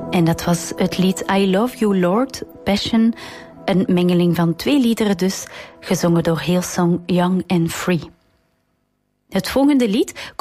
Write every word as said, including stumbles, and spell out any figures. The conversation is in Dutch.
En dat was het lied I Love You Lord, Passion. Een mengeling van twee liederen dus, gezongen door Hillsong Young and Free. Het volgende lied